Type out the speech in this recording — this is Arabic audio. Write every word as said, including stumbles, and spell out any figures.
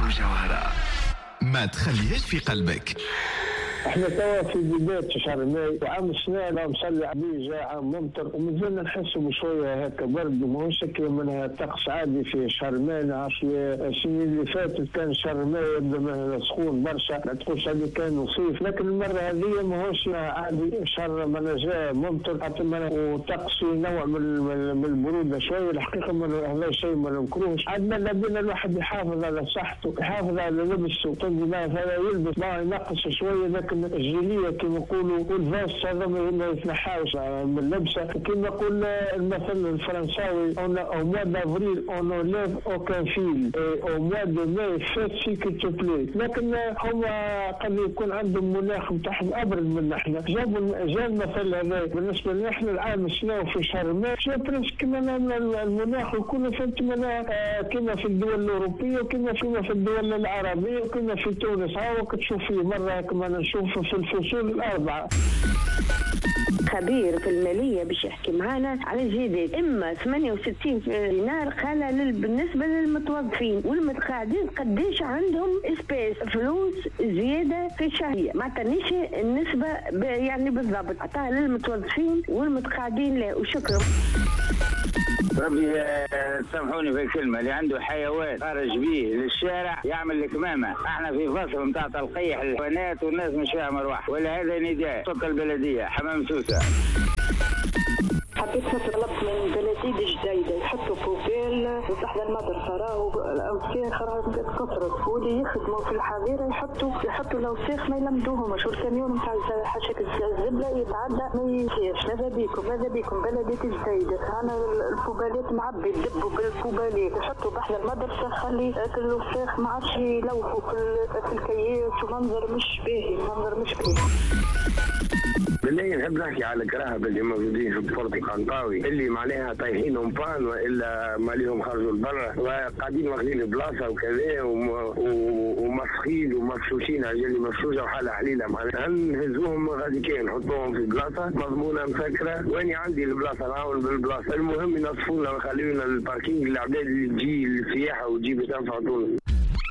جوهرة ما تخليهاش في قلبك. احنا توا في بداية شهر ماي وعام السنة لا مصلي عليه جاء عام ممطر ومازلنا نحسوا بشوية هكا برد وماهوش منها طقس عادي في شهر ماي. نعرف السنين اللي فاتت كان شهر ماي يبدا سخون برشا ما تقولش هذه كان صيف، لكن المرة هذه ماهوش عادي شهر ما جاء ممطر حتى وطقس نوع من من البرودة شوية. الحقيقة هذا الشيء ما ننكروش، عندنا لابد الواحد يحافظ على صحته يحافظ على لبسه طبعا هذا يلبس ما ينقص شوية، لكن الجيلية كما يقولوا والفاس هذا ما يتنحاش من اللبسة. كما يقول المثل الفرنساوي au mois d'avril on n'enlève aucun fil et au mois de mai faites ce qu'il te plaît. لكن هم قد يكون عندهم مناخ متاعهم أبرد من احنا. جابوا جاب المثل هذا بالنسبة لنا احنا العام السنة في شهر ماي شو برنس كما المناخ يكون فهمت كما في الدول الأوروبية وكما في الدول العربية وكما في تونس. ها وقت تشوف فيه مرة كما نشوف في الفصول الأربعة. خبير في المالية باش يحكي معانا على الجديد إما ثمانية وستين دينار خلل بالنسبة للمتوظفين والمتقاعدين قديش عندهم اسبيس فلوس زيادة في الشهرية. ما تنيش النسبة يعني بالضبط عطاها للمتوظفين والمتقاعدين لا. وشكرا. ربي سامحوني في الكلمة، اللي عنده حيوان خارج بيه للشارع يعمل الكمامة. احنا في فصل متاع تلقيح الحيوانات والناس مش فيها مروح، ولا هذا نداء صوت البلدية حمام سوسة. حبيت نطلب من بلدية جديدة يحطوا بوبيل تحت المدرسة، راهو الأوساخ راهو كثرت واللي يخدموا في الحظيرة يحطوا يحطوا الأوساخ ما يلمدوهمش، والكاميون نتاع حاشاك الزبلة يتعدى ما يمشيش. ماذا بيكم ماذا بيكم بلدية جديدة أنا البوبالات معبي يدبوا بالبوبالات يحطوا تحت المدرسة خلي الأوساخ ما عادش يلوثوا في الكياس ومنظر مش باهي منظر مش باهي. بالله نحب نحكي على الكراهبة اللي موجودين في بورت القنطاوي اللي معناها طايحينهم بان والا ماليهم خرجوا لبرا وقاعدين واخدين البلاصه وكذا ومفخين ومفشوشين على اللي مفشوشه وحاله حليله. معناها نهزوهم غادي كاين نحطوهم في بلاصه مضمونه مسكره واني عندي البلاصه نعاون بالبلاصه. المهم ينصفونا ويخليونا الباركينج العباد اللي تجي للسياحه وتجي باش تنفع تونس.